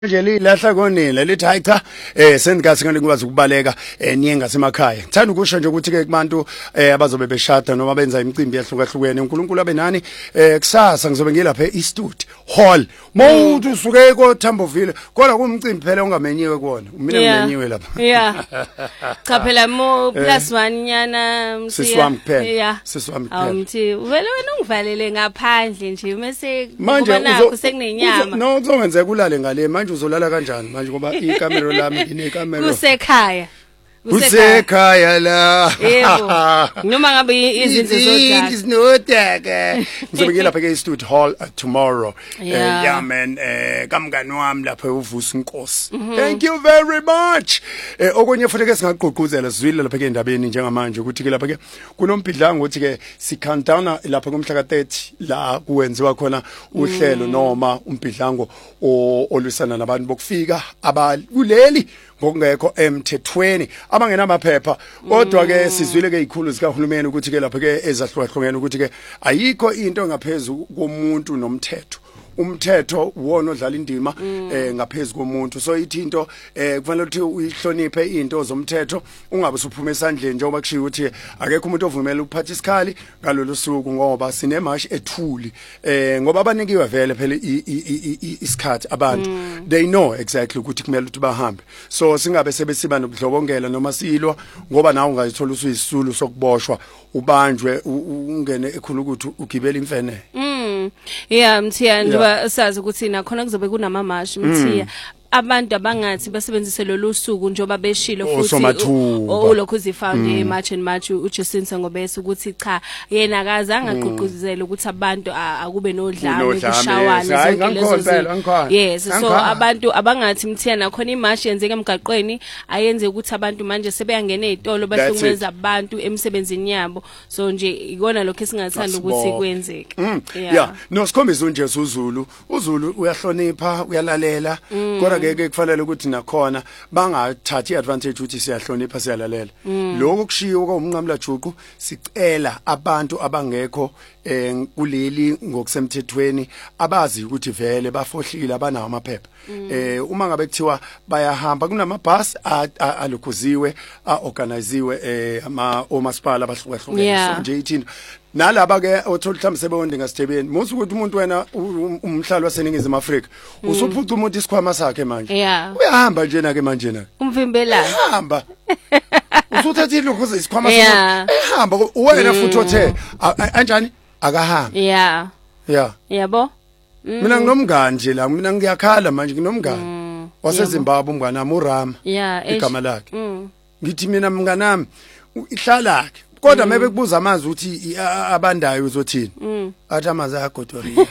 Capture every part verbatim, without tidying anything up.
nje lilahla konile lithi hayi cha eh sendikathi ngani ngikwazi ukubaleka eh niye ngasemakhaya ngithanda ukusho nje ukuthi ke kubantu eh abazobe beshada noma benza imicimbi yahlukahlukene uNkulunkulu abe nani eh kusasa ngizobe ngilapha eStudio Hall mawuthi usuke ko Thamboville kodwa kumcimbi phela ungamenyiwe kuona mina ngimenyiwe lapha yeah cha phela mo plus one nyana siswami phela siswami phela awumthi vele wena ungivalele ngaphandle nje mase kuba nakho sekunenyama no uzongenzeka ulale ngale manje uzolala kanjani manje ngoba ikamera lami inekamera kusekhaya kusekhaya la yebo noma ngabe izinto zodaka izinodaka ngizobe ngilapha ke eStudio Hall tomorrow yeah man eh kamngani wami lapha uvusa inkosi thank you very much eh okunye futhi ke singaqoquzela sizwile lapha ke endabeni njengamanje ukuthi ke lapha ke kunompidlanga ukuthi ke si countdown lapha kumhla ka thirty la kuwenziwa khona uhlelo noma umpidlango olwisana nabantu bokufika abakuleli ngokungekho emthethweni abangena amaphepha kodwa ke sizwile ke izikhulu zikahulumeni ukuthi ke lapha ke ezahlukahlukene ukuthi ke ayikho into ngaphezulu komuntu nomthetho umthetho wona odlala indima eh ngaphezulu komuntu so ithi into eh kufanele ukuthi uyihloniphe into zomthetho ungabe usuphuma esandleni njengoba kushiya ukuthi akekho umuntu ovumela ukuphatha isikhali ngalolu suku ngoba sinemashi ethuli eh ngoba abanikiwe vele phela isikhathi abantu they know exactly ukuthi kumele ukuthi bahambe so singabe sebesiba nobudlobongela noma silwa ngoba nawe ungayithola usuyisisulu sokuboshwa ubanjwe ungene ekhulu ukuthi ugibela imfene mm yeah mthiya njengoba sazi ukuthi nakhona kuzobe kunamamashi mthiya abantu abangathi basebenzise lolu suku njoba beshilo futhi olokhu zifound eMarch and March uJacinta ngobese ukuthi cha yena akazange aqhuquzele ukuthi abantu akube nodlame kushawana zonke lezo zinto yes so abantu abangathi mthiya nakhona imarch yenzeke emgaqweni ayenze ukuthi abantu manje sebeyangena ezitolo bahlukumeza abantu emsebenzini yabo so nje ikona lokho esingathanda ukuthi kwenzeke yeah no sikhombisa nje uZulu uZulu uyahlonipha uyalalela kodwa ngeke kufanele ukuthi nakhona bangathathi advantage ukuthi siyahlonipha siyalalela lokho kushiwo komnqamla juqu sicela abantu abangekho eh kuleli ngokusemthethweni abazi ukuthi vele bafohlile abanawo amaphepha eh uma ngabe kuthiwa bayahamba kunamabhasi alokhuziwe aorganiziwe eh ama omasipala abahlukahlukene nje ithini nalaba ke othola mhlawumbe sebewonde ngasithebeni musu ukuthi umuntu wena umhlalo waseningizimu Afrika usuphuca umuntu isikhwama sakhe manje uyahamba nje na ke manje na umvimbela hamba usuthathile lokho isikhwama sakhe ehamba wena futhi othe anjani akahamba yeah yeah yabo mina nginomngani nje la mina ngiyakhala manje nginomngani waseZimbabwe umngani nami uRama igama lakhe ngithi mina mngani nami ihlalakhe kodwa mebe kubuza amazi ukuthi abandayo uzothini athi amazi ayagodoria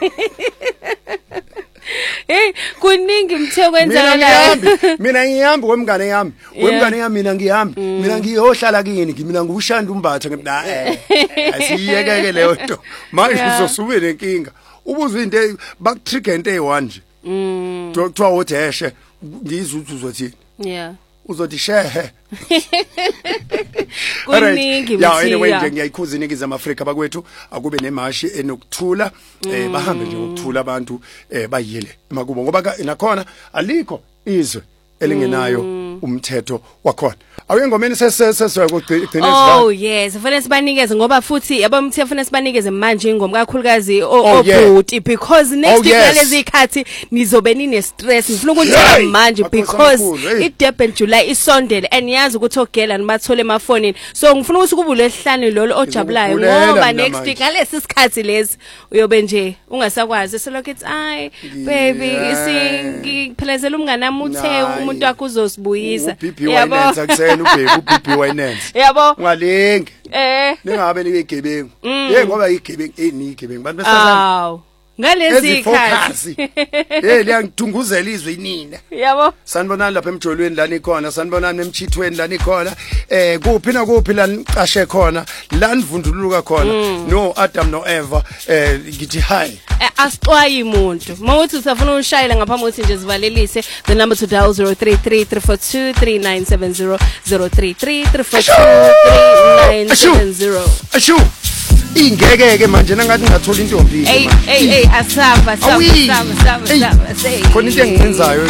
eh kuningi mthe kwenzakala mina ngiyihamba kwemngane yami kwemngane yami mina ngiyihamba mina ngiyohlala kini mina ngushanda umbatha ngibna eh asiyekeke leyo nto manje uzosube nenkinga ubuzwe into bakutrigger into eyi-one nje mm kuthiwa utheshe ngizuthu uzothini yeah uzothi shehe kuningi mthiya yeah anyway nje ngiyayikhuza iningizimu Afrika bakwethu akube nemashi enokuthula eh bahambe nje ngokuthula abantu eh bayile emakubo ngoba nakhona alikho izwe elingenayo umthetho wakhona awuyengomeni sesesezwe kugcina oh yes fanele sibanikeze ngoba futhi yabo mthetho fanele sibanikeze manje ingoma kakhulukazi obhuti because next week lezi ikhathi nizobe nine stress ngifuna ukutshela manje because iDurban July isondele and yazi ukuthi ogela nibathole emafonini so ngifuna ukuthi kube ulehlane lolo ojabulayo ngoba next week ngalesi sikhathi lezi uyobe nje ungasakwazi selokhu it's ay baby isingiphelezela umngane nami uthe umuntu wakho uzosibuyisa yabo akusena ubheka uBibi Winans yabo ungalingi eh ningabe nigebengu hey ngoba igebengu enigebengu bantu besazana ngalezi ikhathi hey liyangithunguzela izwe inina yabo sanibonani lapha emjolweni la nikhona sanibonani emchithweni la nikhona eh kuphi na kuphi la nicashe khona la nivunduluka khona no Adam no Eva eh ngithi hi asixwayi umuntu mawuthi usafuna ushayela ngaphambi kokuthi nje sivalelise the number to dial zero three three three four two three nine seven zero zero three three three four two three nine seven zero ashu ingeke ke manje nangathi ngathola intombi hey hey hey asaba asaba asaba asaba say khona into engiyenzayo